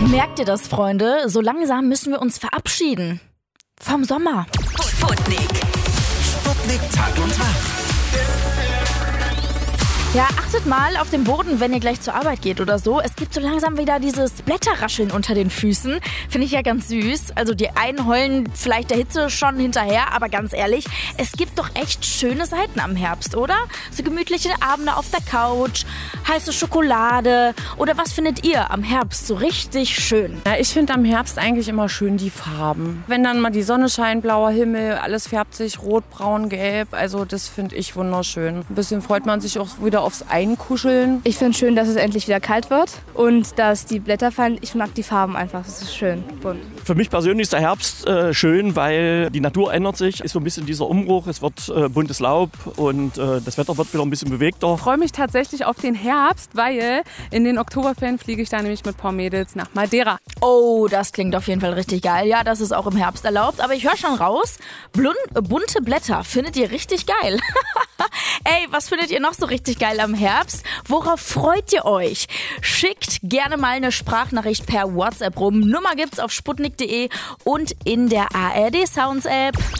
Merkt ihr das, Freunde? So langsam müssen wir uns verabschieden. Vom Sommer. Sputnik. Sputnik Tag und Tag. Ja, achtet mal auf den Boden, wenn ihr gleich zur Arbeit geht oder so. Es gibt so langsam wieder dieses Blätterrascheln unter den Füßen. Finde ich ja ganz süß. Also die einen heulen vielleicht der Hitze schon hinterher, aber ganz ehrlich, es gibt doch echt schöne Seiten am Herbst, oder? So gemütliche Abende auf der Couch, heiße Schokolade. Oder was findet ihr am Herbst so richtig schön? Ja, ich finde am Herbst eigentlich immer schön die Farben. Wenn dann mal die Sonne scheint, blauer Himmel, alles färbt sich rot, braun, gelb. Also das finde ich wunderschön. Ein bisschen freut man sich auch wieder aufs Einkuscheln. Ich finde schön, dass es endlich wieder kalt wird und dass die Blätter fallen. Ich mag die Farben einfach, es ist schön bunt. Für mich persönlich ist der Herbst schön, weil die Natur ändert sich, ist so ein bisschen dieser Umbruch, es wird buntes Laub und das Wetter wird wieder ein bisschen bewegter. Ich freue mich tatsächlich auf den Herbst, weil in den Oktoberferien fliege ich da nämlich mit ein paar Mädels nach Madeira. Oh, das klingt auf jeden Fall richtig geil. Ja, das ist auch im Herbst erlaubt. Aber ich höre schon raus, bunte Blätter findet ihr richtig geil. Ey, was findet ihr noch so richtig geil am Herbst? Worauf freut ihr euch? Schickt gerne mal eine Sprachnachricht per WhatsApp rum. Nummer gibt's auf sputnik.de und in der ARD Sounds App.